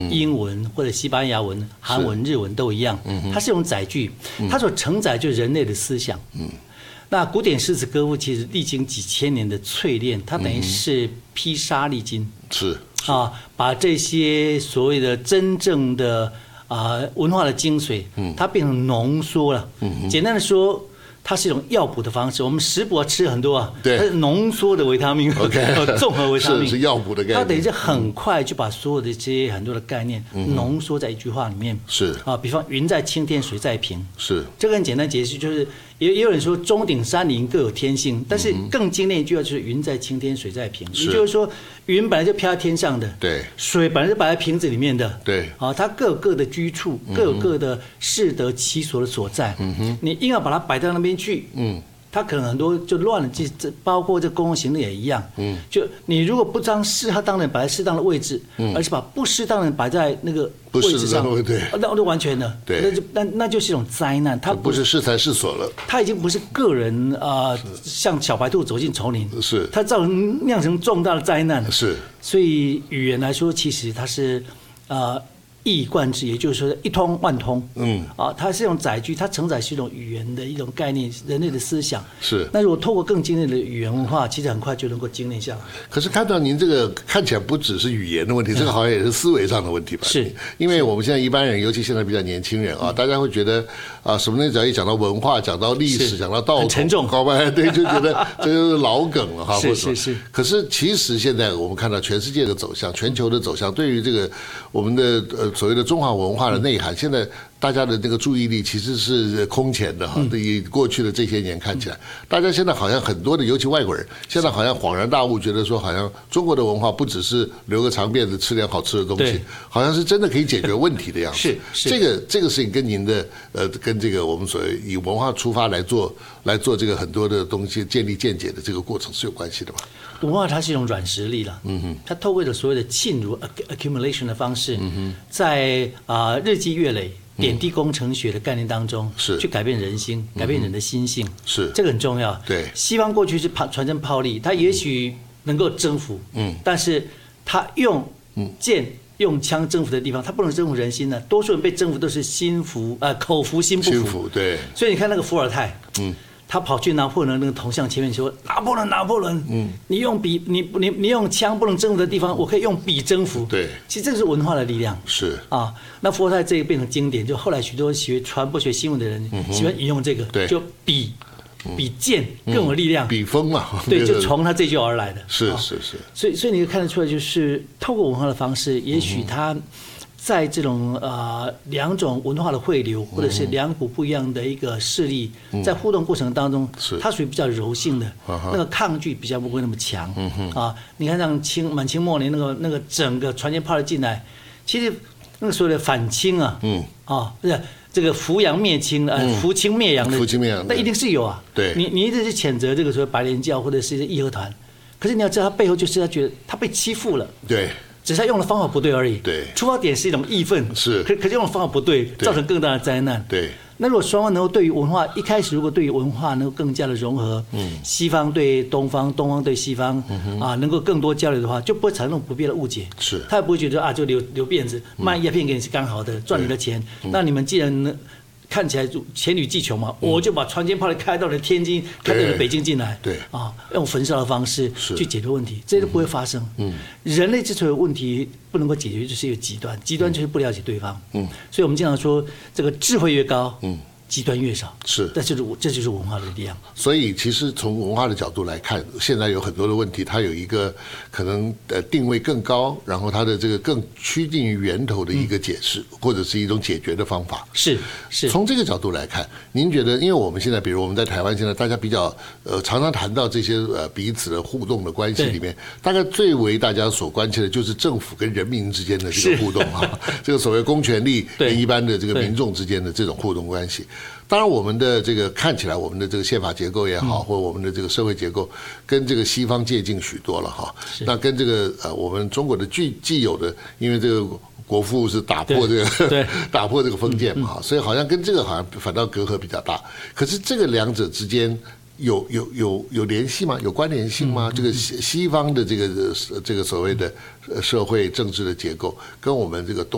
英文或者西班牙文、韩文、日文都一样，它是用载具，它所承载就是人类的思想。那古典诗词歌赋其实历经几千年的淬炼，它等于是劈沙沥金， 是把这些所谓的真正的文化的精髓，它变成浓缩了。简单的说，它是一种药补的方式。我们食补吃很多啊，它是浓缩的维他命，综合维他命是药补的概念。 它等于是很快就把所有的这些很多的概念浓缩在一句话里面。 是比方云在青天，水在平。 是这个很简单解释，就是也有人说钟鼎山林各有天性，但是更精炼一句话就是云在青天，水在平。也就是说，云本来就飘在天上的， 对； 水本来就摆在瓶子里面的， 对。 它各有各的居处，各有各的适得其所的所在。你硬要把它摆到那边去，它可能很多就乱了，包括这公共行政也一样。就你如果不将适当的摆在适当的位置，而是把不适当的摆在那个位置上，那就完全的， 对， 那就是一种灾难。它不是适才适所了， 它已经不是个人像小白兔走进丛林， 是它酿成重大的灾难。 是， 所以语言来说，其实它是一以贯之，也就是说一通万通。它是一种载具，它承载是一种语言的一种概念，人类的思想。 是。 那如果透过更精炼的语言文化，其实很快就能够精炼下来。 可是看到您这个看起来不只是语言的问题，这个好像也是思维上的问题吧？ 是。 因为我们现在一般人，尤其现在比较年轻人大家会觉得什么东西只要一讲到文化、讲到历史、讲到道统， 沉重， 高半对，就觉得这就是老梗了哈。 是。 可是其实现在我们看到全世界的走向、全球的走向，对于这个我们的所谓的中华文化的内涵，现在大家的这个注意力其实是空前的哈。以过去的这些年看起来，大家现在好像很多的，尤其外国人，现在好像恍然大悟，觉得说好像中国的文化不只是留个长辫子、吃点好吃的东西，好像是真的可以解决问题的样子。 是这个事情跟您的跟这个我们所谓以文化出发来做这个很多的东西建立见解的这个过程是有关系的吧？ 文化它是一种软实力了，它透过所谓的浸入 accumulation 的方式，在日积月累、点滴工程学的概念当中，去改变人心，改变人的心性， 是这个很重要。 对， 西方过去是传声炮利，它也许能够征服，但是它用剑、用枪征服的地方，它不能征服人心呢。多数人被征服都是口服心不服。 对， 所以你看那个伏尔泰，他跑去拿破仑那个铜像前面说：“拿破仑，你用笔，你用枪不能征服的地方，我可以用笔征服。” 对， 其实这个是文化的力量。 是那伏尔泰这个变成经典，就后来许多学传播学新闻的人喜欢引用这个，就比剑更有力量， 笔锋嘛， 对，就从他这句而来的。 是， 所以你可以看得出来，就是透过文化的方式，也许他在这种两种文化的汇流，或者是两股不一样的一个势力，在互动过程当中，它属于比较柔性的，那个抗拒比较不会那么强。你看像满清末年那个整个船舰炮的进来，其实那个所谓的反清不是这个扶洋灭清扶清灭洋的，那一定是有啊。 对， 你一直是谴责这个所谓白莲教或者是义和团，可是你要知道，他背后就是他觉得他被欺负了。 对。 只是他用的方法不对而已。 对， 出发点是一种义愤，可是用的方法不对，造成更大的灾难。 对， 那如果双方能够对于文化一开始，如果对于文化能够更加的融合，西方对东方，东方对西方，能够更多交流的话，就不会产生那种不必要的误解。 是， 他也不会觉得就留辫子卖叶片给你是刚好的，赚你的钱。那你们既然看起来黔驴技穷嘛，我就把船舰炮开到了天津，开到了北京进来，用焚烧的方式去解决问题，这些都不会发生。人类之所以有问题不能够解决，就是一个极端，极端就是不了解对方。所以我们经常说，这个智慧越高，极端越少。 是， 这就是文化的力量。 所以其实从文化的角度来看，现在有很多的问题，它有一个可能定位更高，然后它的这个更趋近于源头的一个解释，或者是一种解决的方法。 是。 从这个角度来看，您觉得，因为我们现在，比如我们在台湾，现在大家比较常常谈到这些彼此的互动的关系里面，大概最为大家所关切的就是政府跟人民之间的这个互动这个所谓公权力跟一般的这个民众之间的这种互动关系。当然，我们的这个看起来，我们的这个宪法结构也好，或者我们的这个社会结构，跟这个西方接近许多了哈。那跟这个我们中国的既有的，因为这个国父是打破这个打破这个封建嘛，所以好像跟这个好像反倒隔阂比较大。可是这个两者之间有联系吗？有关联性吗？这个西方的这个所谓的社会政治的结构，跟我们这个东